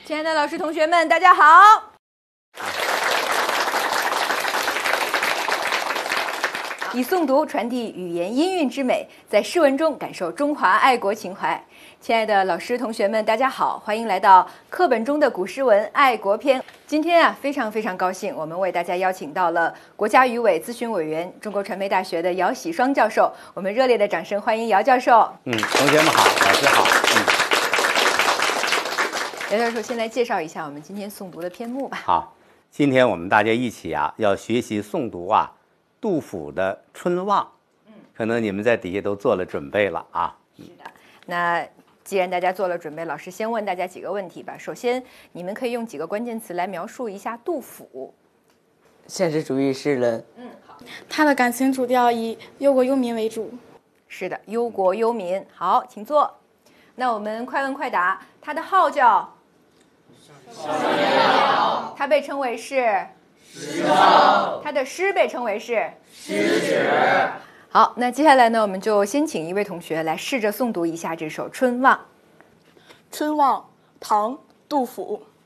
亲爱的老师、同学们，大家好！以诵读传递语言音韵之美，在诗文中感受中华爱国情怀。亲爱的老师、同学们，大家好，欢迎来到课本中的古诗文爱国篇。今天啊，非常高兴，我们为大家邀请到了国家语委咨询委员、中国传媒大学的姚喜双教授。我们热烈的掌声欢迎姚教授。 同学们好，老师好。 姚教授，先来介绍一下我们今天诵读的篇目吧。 好，今天我们大家一起要学习诵读杜甫的《春望》。可能你们在底下都做了准备了啊。 是的，那既然大家做了准备，老师先问大家几个问题吧。首先，你们可以用几个关键词来描述一下杜甫。 现实主义诗人。 好。 他的感情主调以忧国忧民为主。 是的，忧国忧民。好，请坐。那我们快问快答。他的号叫少年郎，他被称为是诗圣，他的诗被称为是诗史。好，那接下来呢，我们就先请一位同学来试着诵读一下这首《春望》。 春望，唐·杜甫。